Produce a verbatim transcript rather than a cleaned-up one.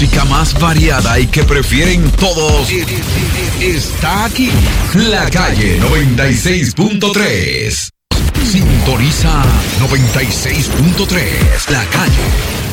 música más variada y que prefieren todos está aquí. La Calle noventa y seis punto tres. Sintoniza noventa y seis punto tres. La Calle.